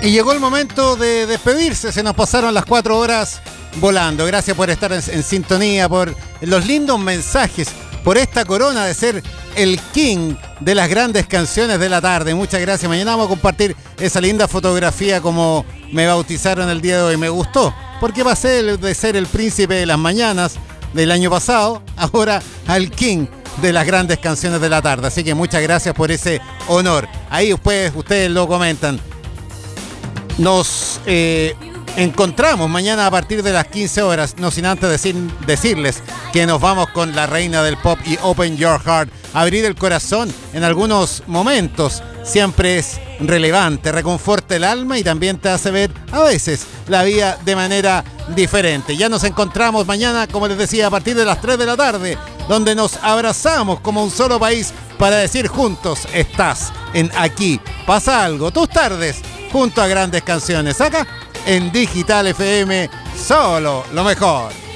Y llegó el momento de despedirse, se nos pasaron las 4 horas volando. Gracias por estar en sintonía, por los lindos mensajes, por esta corona de ser el king de las grandes canciones de la tarde. Muchas gracias. Mañana vamos a compartir esa linda fotografía como me bautizaron el día de hoy. Me gustó, porque pasé de ser el príncipe de las mañanas del año pasado, ahora al king de las grandes canciones de la tarde. Así que muchas gracias por ese honor. Ahí ustedes lo comentan. Nos encontramos mañana a partir de las 15 horas, no sin antes decirles que nos vamos con la reina del pop y Open Your Heart. Abrir el corazón en algunos momentos siempre es relevante, reconforta el alma y también te hace ver a veces la vida de manera diferente. Ya nos encontramos mañana, como les decía, a partir de las 3 de la tarde, donde nos abrazamos como un solo país para decir juntos, estás en Aquí Pasa Algo. Tus tardes junto a grandes canciones, acá en Digital FM, solo lo mejor.